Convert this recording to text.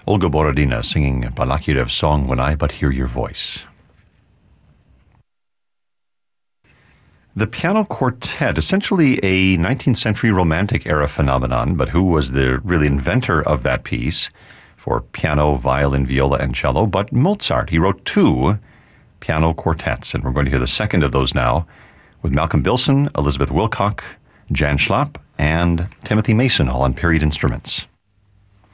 Olga Borodina singing Balakirev's song When I But Hear Your Voice. The piano quartet, essentially a 19th century Romantic era phenomenon, but who was the really inventor of that piece for piano, violin, viola, and cello? But Mozart. He wrote 2 piano quartets, and we're going to hear the second of those now with Malcolm Bilson, Elizabeth Wilcock, Jan Schlapp, and Timothy Mason, all on period instruments.